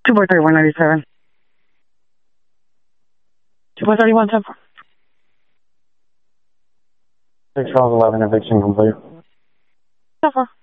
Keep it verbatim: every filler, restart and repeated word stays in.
two four three one ninety seven. two four three one ten four. six twelve eleven eviction complete. ten four.